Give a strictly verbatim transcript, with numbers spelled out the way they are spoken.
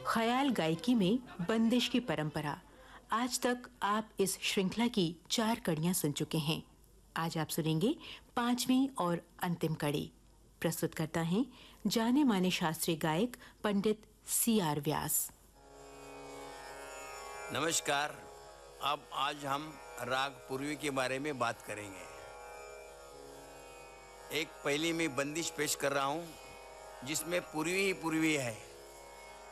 ख्याल गायकी में बंदिश की परंपरा। आज तक आप इस श्रृंखला की चार कड़ियां सुन चुके हैं। आज आप सुनेंगे पांचवी और अंतिम कड़ी। प्रस्तुत करता है जाने माने शास्त्रीय गायक पंडित सी आर व्यास। नमस्कार। अब आज हम राग पूर्वी के बारे में बात करेंगे। एक पहली मैं बंदिश पेश कर रहा हूं जिसमें पूर्वी ही पूर्वी है।